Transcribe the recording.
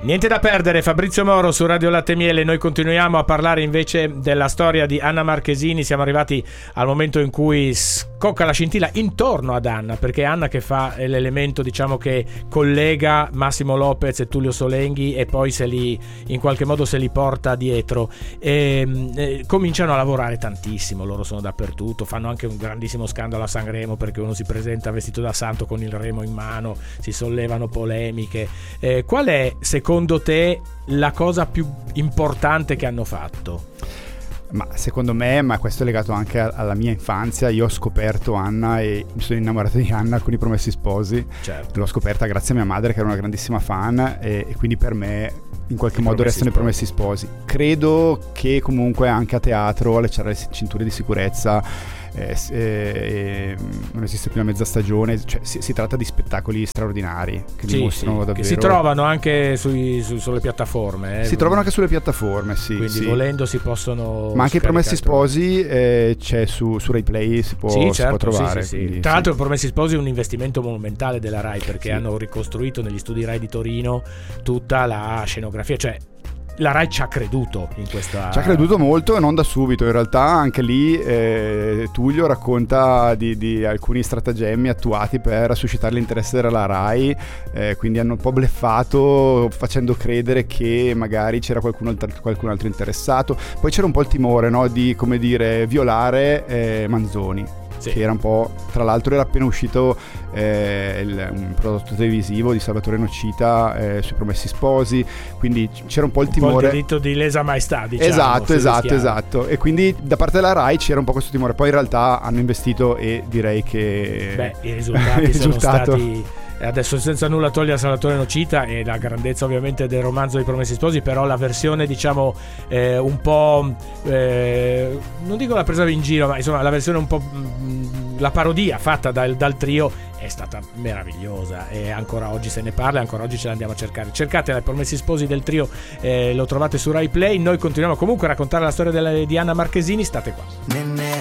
Niente da perdere, Fabrizio Moro su Radio Latte e Miele. Noi continuiamo a parlare invece della storia di Anna Marchesini. Siamo arrivati al momento in cui scocca la scintilla intorno ad Anna, perché è Anna che fa l'elemento, diciamo, che collega Massimo Lopez e Tullio Solenghi e poi in qualche modo se li porta dietro. Cominciano a lavorare tantissimo, loro sono dappertutto, fanno anche un grandissimo scandalo a Sanremo perché uno si presenta vestito da santo con il remo in mano, si sollevano polemiche. Qual è, secondo te, la cosa più importante che hanno fatto? Ma secondo me, ma questo è legato anche alla mia infanzia, io ho scoperto Anna e mi sono innamorato di Anna con I Promessi Sposi. Certo. L'ho scoperta grazie a mia madre che era una grandissima fan e quindi per me in qualche modo restano I Promessi Sposi. Credo che comunque anche a teatro allacciare le cinture di sicurezza non esiste più una mezza stagione, cioè si tratta di spettacoli straordinari che dimostrano davvero, che si trovano anche sulle piattaforme, si trovano anche sulle piattaforme, sì, quindi sì. Volendo si possono, ma anche I Promessi Sposi c'è su Rai Play, si può trovare, sì. Quindi, tra l'altro I Promessi Sposi è un investimento monumentale della Rai, perché hanno ricostruito negli studi Rai di Torino tutta la scenografia, cioè la Rai ci ha creduto in questa... Ci ha creduto molto e non da subito. In realtà anche lì Tullio racconta di alcuni stratagemmi attuati per suscitare l'interesse della Rai, quindi hanno un po' bleffato facendo credere che magari c'era qualcun altro interessato. Poi c'era un po' il timore, no, di, come dire, violare Manzoni. Sì. Che era un po', tra l'altro era appena uscito un prodotto televisivo di Salvatore Nocita sui Promessi Sposi, quindi c'era un po' il timore, il delitto di lesa maestà, diciamo. Esatto, e quindi da parte della Rai c'era un po' questo timore. Poi in realtà hanno investito e direi che i risultati sono stati... Adesso, senza nulla togliere a Salvatore Nocita e la grandezza ovviamente del romanzo dei Promessi Sposi, però la versione, diciamo, un po' non dico la presa in giro, ma insomma la versione un po' la parodia fatta dal trio è stata meravigliosa e ancora oggi se ne parla, ancora oggi ce la andiamo a cercare. Cercate I Promessi Sposi del trio, lo trovate su Rai Play. Noi continuiamo comunque a raccontare la storia di Anna Marchesini. State qua.